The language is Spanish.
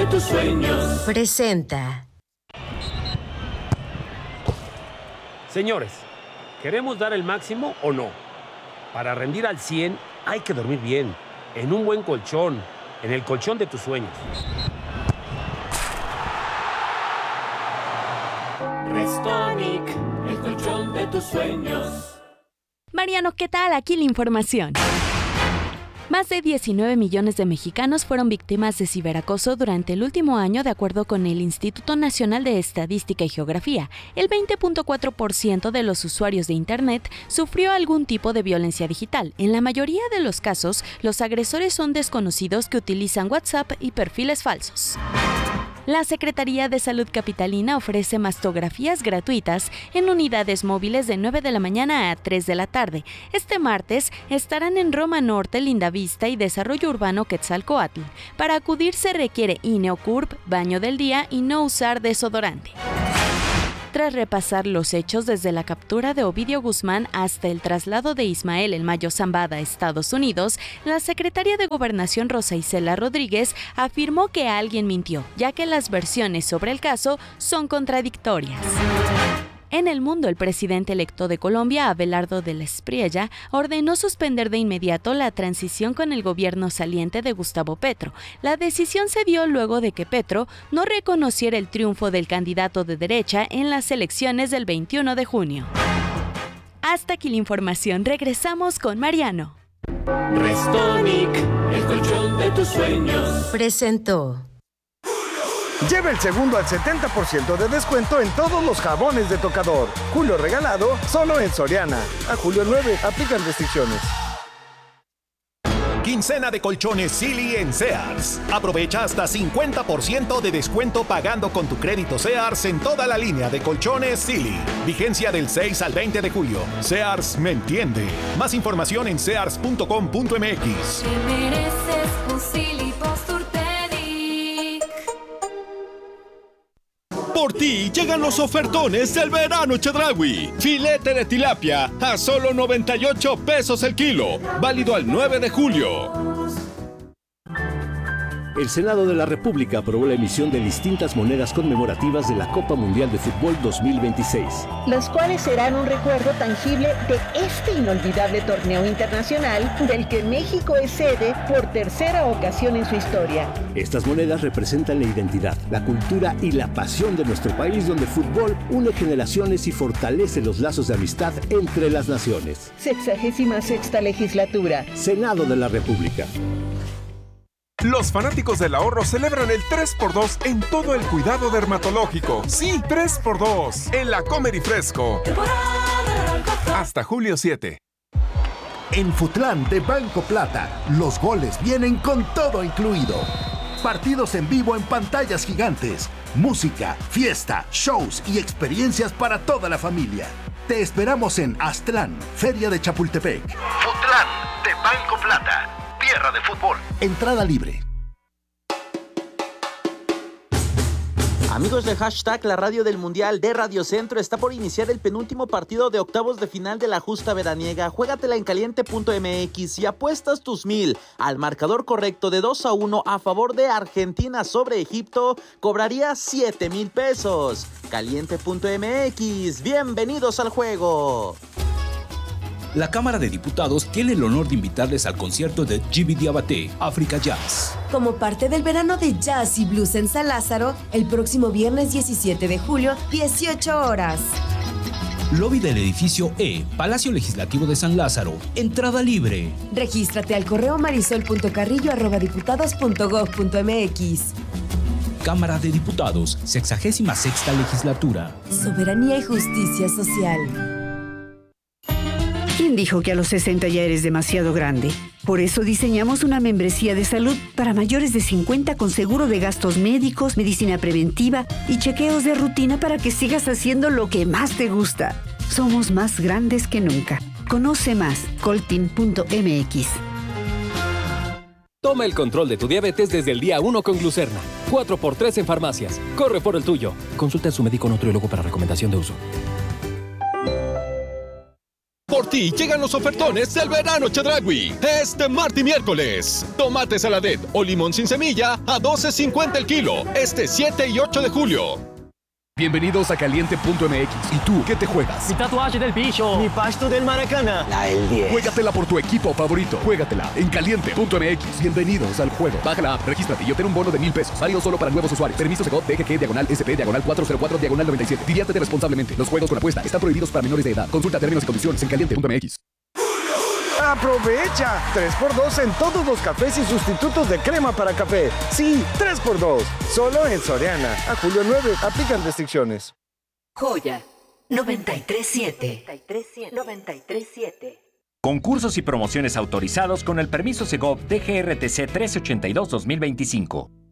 de tus sueños. Presenta. Señores, ¿queremos dar el máximo o no? Para rendir al 100 hay que dormir bien, en un buen colchón, en el colchón de tus sueños. Restonic, el colchón de tus sueños. Mariano, ¿qué tal? Aquí la información. Más de 19 millones de mexicanos fueron víctimas de ciberacoso durante el último año, de acuerdo con el Instituto Nacional de Estadística y Geografía. El 20.4% de los usuarios de Internet sufrió algún tipo de violencia digital. En la mayoría de los casos, los agresores son desconocidos que utilizan WhatsApp y perfiles falsos. La Secretaría de Salud Capitalina ofrece mastografías gratuitas en unidades móviles de 9 de la mañana a 3 de la tarde. Este martes estarán en Roma Norte, Lindavista y Desarrollo Urbano Quetzalcóatl. Para acudir se requiere INE o CURP, baño del día y no usar desodorante. Tras repasar los hechos desde la captura de Ovidio Guzmán hasta el traslado de Ismael El Mayo Zambada a Estados Unidos, la secretaria de Gobernación Rosa Isela Rodríguez afirmó que alguien mintió, ya que las versiones sobre el caso son contradictorias. En el mundo, el presidente electo de Colombia, Abelardo de la Espriella, ordenó suspender de inmediato la transición con el gobierno saliente de Gustavo Petro. La decisión se dio luego de que Petro no reconociera el triunfo del candidato de derecha en las elecciones del 21 de junio. Hasta aquí la información. Regresamos con Mariano. Restonic, el colchón de tus sueños. Presentó. Lleva el segundo al 70% de descuento en todos los jabones de tocador. Julio regalado, solo en Soriana. A julio 9, aplican restricciones. Quincena de colchones Silly en Sears. Aprovecha hasta 50% de descuento pagando con tu crédito Sears en toda la línea de colchones Silly. Vigencia del 6 al 20 de julio. Sears me entiende. Más información en sears.com.mx. Te mereces un Silly Posturepedic. Por ti llegan los ofertones del verano Chedraui. Filete de tilapia a solo 98 pesos el kilo. Válido al 9 de julio. El Senado de la República aprobó la emisión de distintas monedas conmemorativas de la Copa Mundial de Fútbol 2026. Las cuales serán un recuerdo tangible de este inolvidable torneo internacional del que México es sede por tercera ocasión en su historia. Estas monedas representan la identidad, la cultura y la pasión de nuestro país, donde el fútbol une generaciones y fortalece los lazos de amistad entre las naciones. 66ª legislatura. Senado de la República. Los fanáticos del ahorro celebran el 3x2 en todo el cuidado dermatológico. Sí, 3x2 en la Comer y Fresco. Hasta julio 7. En Futlán de Banco Plata, los goles vienen con todo incluido. Partidos en vivo en pantallas gigantes, música, fiesta, shows y experiencias para toda la familia. Te esperamos en Aztlán, Feria de Chapultepec. Futlán de Banco Plata. Tierra de fútbol. Entrada libre. Amigos de Hashtag, la radio del Mundial de Radio Centro está por iniciar el penúltimo partido de octavos de final de la justa veraniega. Juégatela en caliente.mx y apuestas tus 1,000 al marcador correcto de 2-1 a favor de Argentina sobre Egipto, cobraría 7,000 pesos. Caliente.mx, bienvenidos al juego. La Cámara de Diputados tiene el honor de invitarles al concierto de Gibi Diabaté, África Jazz. Como parte del verano de jazz y blues en San Lázaro, el próximo viernes 17 de julio, 18 horas. Lobby del edificio E, Palacio Legislativo de San Lázaro. Entrada libre. Regístrate al correo marisol.carrillo@diputados.gov.mx. Cámara de Diputados, 66ª Legislatura. Soberanía y justicia social. ¿Quién dijo que a los 60 ya eres demasiado grande? Por eso diseñamos una membresía de salud para mayores de 50 con seguro de gastos médicos, medicina preventiva y chequeos de rutina para que sigas haciendo lo que más te gusta. Somos más grandes que nunca. Conoce más, coltin.mx. Toma el control de tu diabetes desde el día 1 con Glucerna. 4x3 en farmacias. Corre por el tuyo. Consulta a su médico nutriólogo para recomendación de uso. Por ti llegan los ofertones del verano Chedraui. Este martes y miércoles. Tomate saladet o limón sin semilla a $12.50 el kilo. Este 7 y 8 de julio. Bienvenidos a Caliente.mx. ¿Y tú qué te juegas? Mi tatuaje del bicho. Mi pasto del Maracana. La del 10. Juégatela por tu equipo favorito. Juégatela en Caliente.mx. Bienvenidos al juego. Baja la app, regístrate y obtén un bono de $1,000. Válido solo para nuevos usuarios. Permiso Segov DGG/SP/404/97. Diviértete responsablemente. Los juegos con apuesta están prohibidos para menores de edad. Consulta términos y condiciones en Caliente.mx. ¡Aprovecha! 3x2 en todos los cafés y sustitutos de crema para café. Sí, 3x2. Solo en Soriana. A julio 9. Aplican restricciones. Joya 937. Concursos y promociones autorizados con el permiso Segov DGRTC 1382-2025.